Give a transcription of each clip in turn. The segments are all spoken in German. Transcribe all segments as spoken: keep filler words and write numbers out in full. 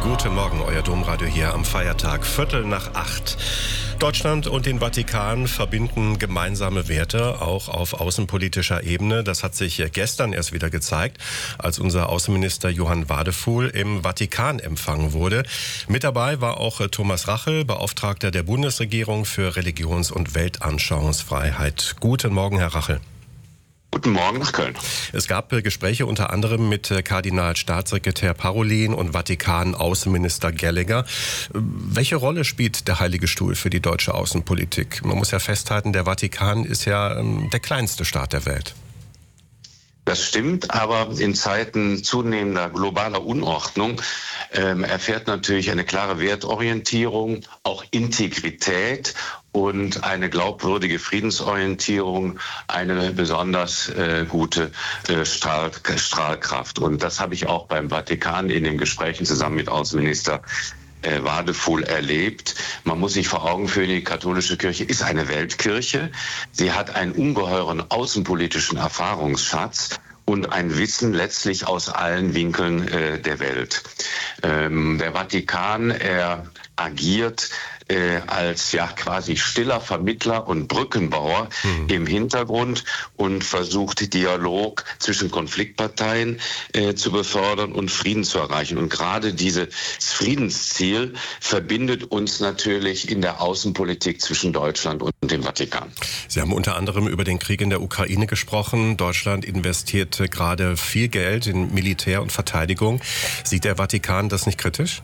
Guten Morgen, euer Domradio hier am Feiertag, Viertel nach acht. Deutschland und den Vatikan verbinden gemeinsame Werte, auch auf außenpolitischer Ebene. Das hat sich gestern erst wieder gezeigt, als unser Außenminister Johann Wadefuhl im Vatikan empfangen wurde. Mit dabei war auch Thomas Rachel, Beauftragter der Bundesregierung für Religions- und Weltanschauungsfreiheit. Guten Morgen, Herr Rachel. Guten Morgen nach Köln. Es gab Gespräche unter anderem mit Kardinalstaatssekretär Parolin und Vatikan-Außenminister Gallagher. Welche Rolle spielt der Heilige Stuhl für die deutsche Außenpolitik? Man muss ja festhalten, der Vatikan ist ja der kleinste Staat der Welt. Das stimmt, aber in Zeiten zunehmender globaler Unordnung ähm, erfährt natürlich eine klare Wertorientierung, auch Integrität und eine glaubwürdige Friedensorientierung eine besonders äh, gute äh, Strahl, Strahlkraft. Und das habe ich auch beim Vatikan in den Gesprächen zusammen mit Außenminister Äh, Wadefuhl erlebt. Man muss sich vor Augen führen, die katholische Kirche ist eine Weltkirche. Sie hat einen ungeheuren außenpolitischen Erfahrungsschatz und ein Wissen letztlich aus allen Winkeln äh, der Welt. Ähm, der Vatikan, er agiert äh, als ja quasi stiller Vermittler und Brückenbauer mhm. im Hintergrund und versucht, Dialog zwischen Konfliktparteien äh, zu befördern und Frieden zu erreichen. Und gerade dieses Friedensziel verbindet uns natürlich in der Außenpolitik zwischen Deutschland und dem Vatikan. Sie haben unter anderem über den Krieg in der Ukraine gesprochen. Deutschland investiert gerade viel Geld in Militär und Verteidigung. Sieht der Vatikan das nicht kritisch?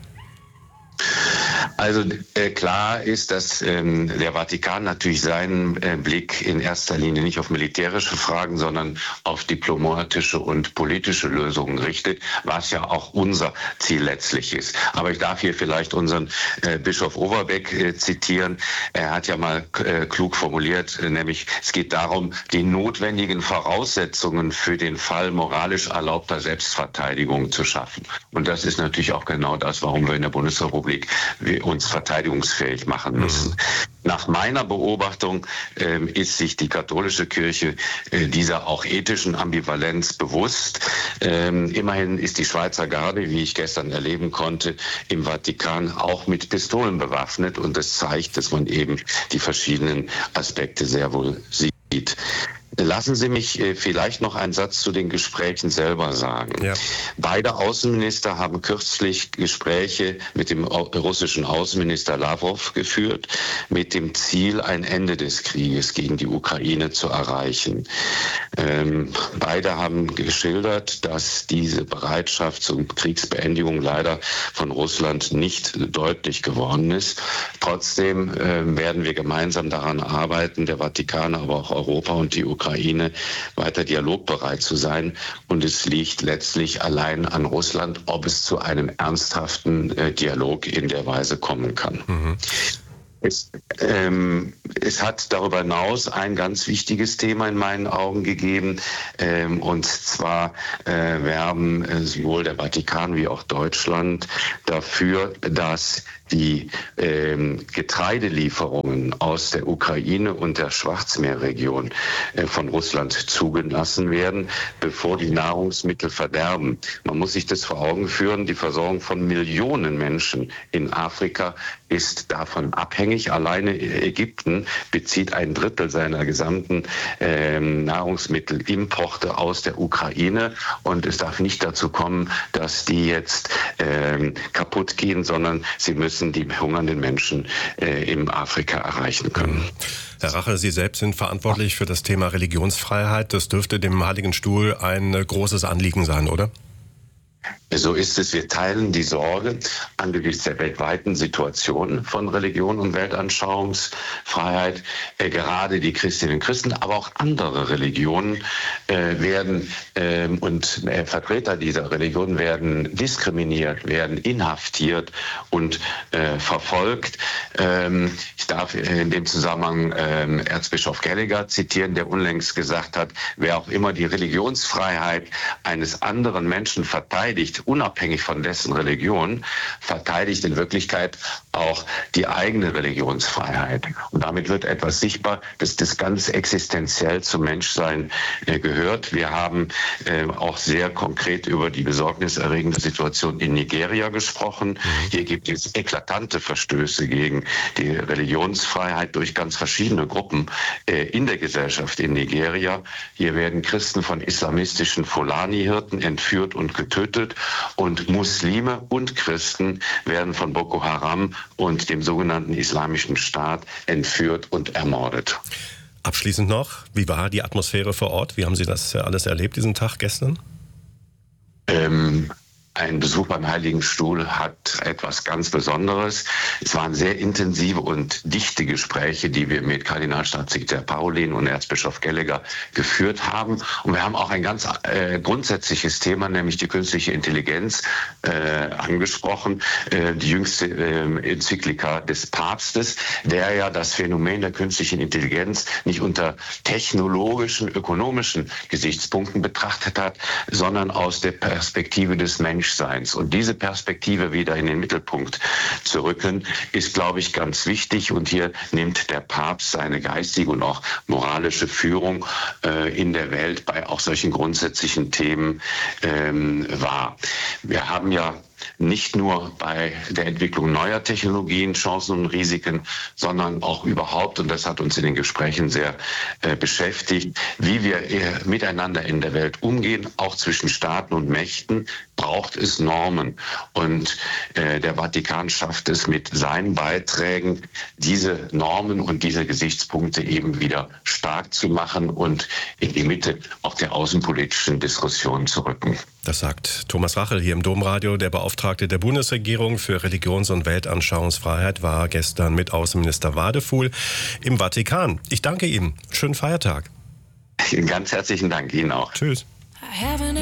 Also äh, klar ist, dass ähm, der Vatikan natürlich seinen äh, Blick in erster Linie nicht auf militärische Fragen, sondern auf diplomatische und politische Lösungen richtet, was ja auch unser Ziel letztlich ist. Aber ich darf hier vielleicht unseren äh, Bischof Overbeck äh, zitieren. Er hat ja mal äh, klug formuliert, äh, nämlich es geht darum, die notwendigen Voraussetzungen für den Fall moralisch erlaubter Selbstverteidigung zu schaffen. Und das ist natürlich auch genau das, warum wir in der Bundesrepublik wir uns verteidigungsfähig machen müssen. Mhm. Nach meiner Beobachtung ähm, ist sich die katholische Kirche äh, dieser auch ethischen Ambivalenz bewusst. Ähm, immerhin ist die Schweizer Garde, wie ich gestern erleben konnte, im Vatikan auch mit Pistolen bewaffnet. Und das zeigt, dass man eben die verschiedenen Aspekte sehr wohl sieht. Lassen Sie mich äh, vielleicht noch einen Satz zu den Gesprächen selber sagen. Ja. Beide Außenminister haben kürzlich Gespräche mit dem russischen Außenminister Lavrov geführt, mit dem Ziel, ein Ende des Krieges gegen die Ukraine zu erreichen. Ähm, beide haben geschildert, dass diese Bereitschaft zur Kriegsbeendigung leider von Russland nicht deutlich geworden ist. Trotzdem äh, werden wir gemeinsam daran arbeiten, der Vatikan, aber auch Europa und die Ukraine, Ukraine weiter dialogbereit zu sein. Und es liegt letztlich allein an Russland, ob es zu einem ernsthaften äh, Dialog in der Weise kommen kann. Mhm. Es, ähm, es hat darüber hinaus ein ganz wichtiges Thema in meinen Augen gegeben, ähm, und zwar äh, werben äh, sowohl der Vatikan wie auch Deutschland dafür, dass die ähm, Getreidelieferungen aus der Ukraine und der Schwarzmeerregion äh, von Russland zugelassen werden, bevor die Nahrungsmittel verderben. Man muss sich das vor Augen führen, die Versorgung von Millionen Menschen in Afrika ist davon abhängig. Alleine Ägypten bezieht ein Drittel seiner gesamten ähm, Nahrungsmittelimporte aus der Ukraine. Und es darf nicht dazu kommen, dass die jetzt ähm, kaputt gehen, sondern sie müssen die hungernden Menschen äh, im Afrika erreichen können. Herr Rachel, Sie selbst sind verantwortlich für das Thema Religionsfreiheit. Das dürfte dem Heiligen Stuhl ein großes Anliegen sein, oder? So ist es. Wir teilen die Sorge angesichts der weltweiten Situation von Religion und Weltanschauungsfreiheit. Äh, gerade die Christinnen und Christen, aber auch andere Religionen äh, werden äh, und äh, Vertreter dieser Religion werden diskriminiert, werden inhaftiert und äh, verfolgt. Ähm, ich darf in dem Zusammenhang äh, Erzbischof Gallagher zitieren, der unlängst gesagt hat, wer auch immer die Religionsfreiheit eines anderen Menschen verteidigt unabhängig von dessen Religion, verteidigt in Wirklichkeit auch die eigene Religionsfreiheit. Und damit wird etwas sichtbar, dass das ganz existenziell zum Menschsein äh, gehört. Wir haben äh, auch sehr konkret über die besorgniserregende Situation in Nigeria gesprochen. Hier gibt es eklatante Verstöße gegen die Religionsfreiheit durch ganz verschiedene Gruppen äh, in der Gesellschaft in Nigeria. Hier werden Christen von islamistischen Fulani-Hirten entführt und getötet und Muslime und Christen werden von Boko Haram und dem sogenannten Islamischen Staat entführt und ermordet. Abschließend noch, wie war die Atmosphäre vor Ort? Wie haben Sie das alles erlebt, diesen Tag gestern? Ähm, Ein Besuch beim Heiligen Stuhl hat etwas ganz Besonderes. Es waren sehr intensive und dichte Gespräche, die wir mit Kardinalstaatssekretär Parolin und Erzbischof Gallagher geführt haben. Und wir haben auch ein ganz äh, grundsätzliches Thema, nämlich die künstliche Intelligenz, äh, angesprochen. Äh, die jüngste äh, Enzyklika des Papstes, der ja das Phänomen der künstlichen Intelligenz nicht unter technologischen, ökonomischen Gesichtspunkten betrachtet hat, sondern aus der Perspektive des Menschen. Und diese Perspektive wieder in den Mittelpunkt zu rücken, ist, glaube ich, ganz wichtig. Und hier nimmt der Papst seine geistige und auch moralische Führung äh, in der Welt bei auch solchen grundsätzlichen Themen ähm, wahr. Wir haben ja nicht nur bei der Entwicklung neuer Technologien Chancen und Risiken, sondern auch überhaupt, und das hat uns in den Gesprächen sehr äh, beschäftigt, wie wir äh, miteinander in der Welt umgehen, auch zwischen Staaten und Mächten, braucht es Normen. Und äh, der Vatikan schafft es mit seinen Beiträgen, diese Normen und diese Gesichtspunkte eben wieder stark zu machen und in die Mitte auch der außenpolitischen Diskussion zu rücken. Das sagt Thomas Rachel hier im Domradio. Der Beauftragte der Bundesregierung für Religions- und Weltanschauungsfreiheit war gestern mit Außenminister Wadefuhl im Vatikan. Ich danke Ihnen. Schönen Feiertag. Ganz herzlichen Dank Ihnen auch. Tschüss.